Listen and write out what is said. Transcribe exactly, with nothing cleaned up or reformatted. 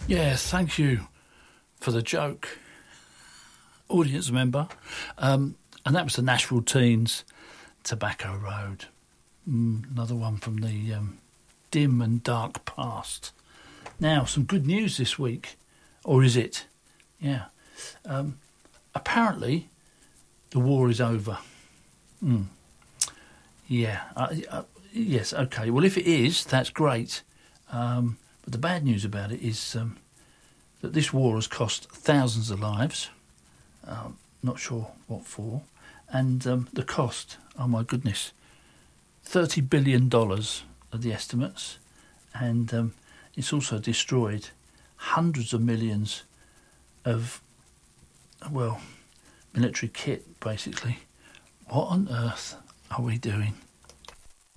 Yeah, thank you for the joke, audience member. Um, and that was the Nashville Teens, Tobacco Road. Mm, another one from the um, dim and dark past. Now, some good news this week. Or is it? Yeah. Um, apparently, the war is over. Mm. Yeah. Uh, uh, yes, okay. Well, if it is, that's great. Um, but the bad news about it is um, that this war has cost thousands of lives. Um, not sure what for. And um, the cost, oh my goodness, thirty billion dollars are the estimates. And um, it's also destroyed hundreds of millions of, well, military kit, basically. What on earth are we doing?